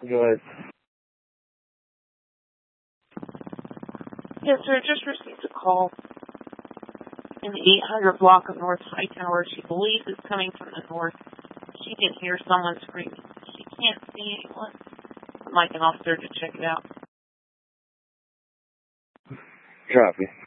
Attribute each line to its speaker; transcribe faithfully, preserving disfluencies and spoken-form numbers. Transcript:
Speaker 1: Go ahead.
Speaker 2: Yes, sir. Just received a call in the eight hundred block of North Hightower. She believes it's coming from the north. She can hear someone screaming. She can't see anyone. I'd like an officer to check it out.
Speaker 1: Copy.